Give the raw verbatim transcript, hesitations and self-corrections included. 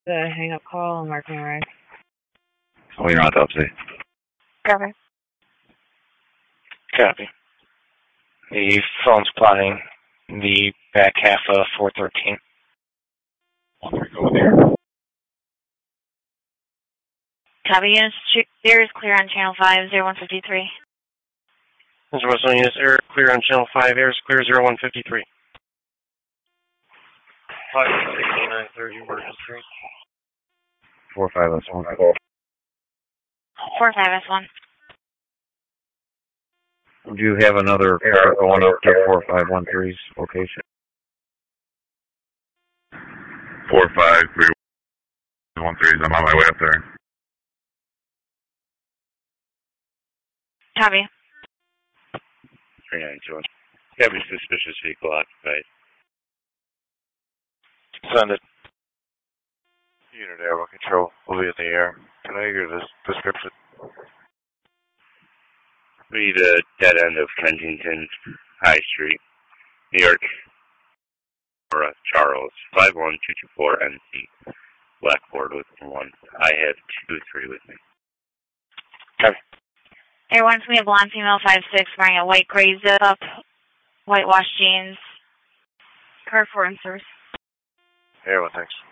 The hang up call and mark me right. Oh, you're on autopsy. Copy. Copy. The phone's plotting the back half of four thirteen. One three, go there. Copy, units. There is clear on channel five, zero one fifty-three. Mister Russell, units, air clear on channel five, air is clear, zero one fifty-three. five sixty-nine thirty, emergency. Four five S one, call. four five S one. Do you have another car going up to four five one three's location? Four five three one three. I'm on my way up there. Copy. three nine two one. Have a suspicious vehicle occupied. Send it. Unit Airway Control will be in the air. Can I hear this description? Be the dead end of Kensington High Street, New York. Or uh, Charles, five one two two four N C. Blackboard with one. I have two three with me. Copy. Air one, we have blonde female five six wearing a white gray zip up, whitewash jeans. Car four in service. Air one, thanks.